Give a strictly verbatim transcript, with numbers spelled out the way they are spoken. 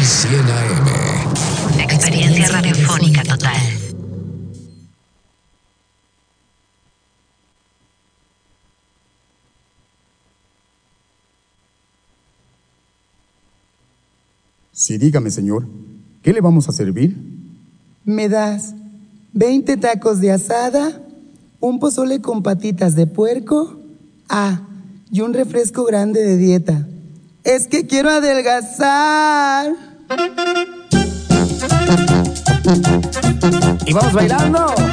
cien A M. Una experiencia radiofónica total. Sí, dígame, señor, ¿qué le vamos a servir? ¿Me das veinte tacos de asada, un pozole con patitas de puerco? Ah, y un refresco grande de dieta. Es que quiero adelgazar. Y vamos bailando.